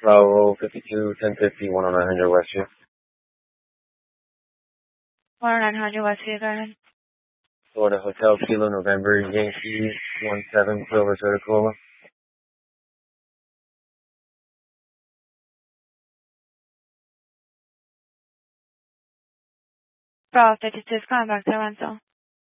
Bravo 52, 1050, 10900 Westview. 10900 Westview, go ahead. Florida Hotel Kilo November Yankee 17 Silver Toyota Corolla. Bravo 52 is calling back to rental.